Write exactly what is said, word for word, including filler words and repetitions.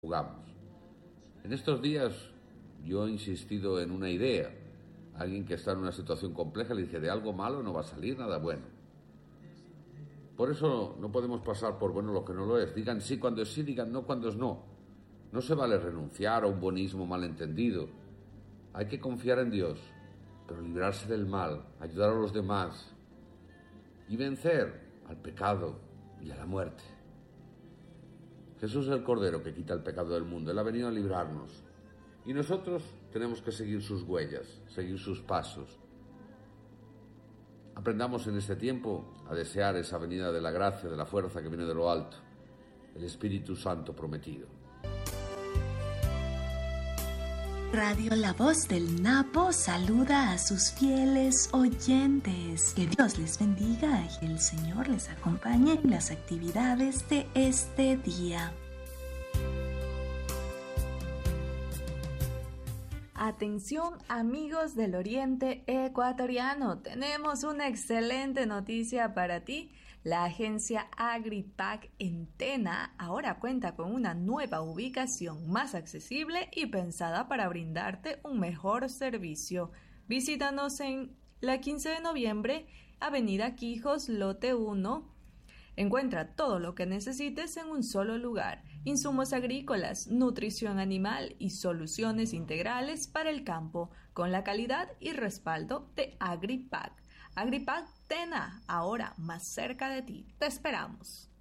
jugamos. En estos días yo he insistido en una idea. Alguien que está en una situación compleja le dice, de algo malo no va a salir nada bueno. Por eso no podemos pasar por bueno lo que no lo es. Digan sí cuando es sí, digan no cuando es no. No se vale renunciar a un buenismo malentendido. Hay que confiar en Dios, pero librarse del mal, ayudar a los demás y vencer al pecado y a la muerte. Jesús es el Cordero que quita el pecado del mundo. Él ha venido a librarnos. Y nosotros tenemos que seguir sus huellas, seguir sus pasos. Aprendamos en este tiempo a desear esa venida de la gracia, de la fuerza que viene de lo alto, el Espíritu Santo prometido. Radio La Voz del Napo saluda a sus fieles oyentes. Que Dios les bendiga y el Señor les acompañe en las actividades de este día. Atención amigos del Oriente Ecuatoriano, tenemos una excelente noticia para ti. La agencia Agripac en Tena ahora cuenta con una nueva ubicación más accesible y pensada para brindarte un mejor servicio. Visítanos en la quince de noviembre, Avenida Quijos, lote uno. Encuentra todo lo que necesites en un solo lugar: insumos agrícolas, nutrición animal y soluciones integrales para el campo, con la calidad y respaldo de Agripac. Agripac Tena, ahora más cerca de ti. Te esperamos.